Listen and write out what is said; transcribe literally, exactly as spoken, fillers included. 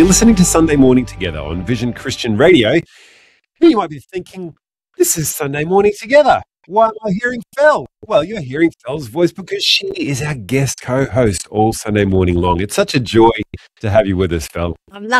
You're listening to Sunday Morning Together on Vision Christian Radio. You might be thinking, this is Sunday Morning Together. Why am I hearing Fel? Well, you're hearing Fel's voice because she is our guest co-host all Sunday morning long. It's such a joy to have you with us, Fel. I'm